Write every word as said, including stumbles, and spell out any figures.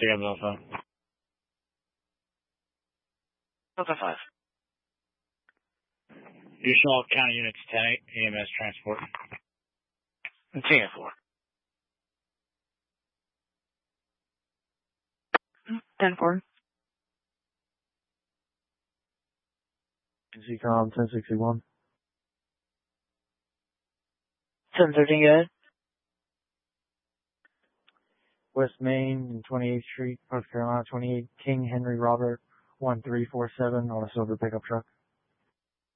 got the phone. Delta five. Additional county units ten eight, E M S transport. ten four. ten four. Z COM ten sixty-one. seven thirteen, go ahead. West Main and twenty-eighth Street, North Carolina, twenty-eight, King Henry Robert, one three four seven on a silver pickup truck.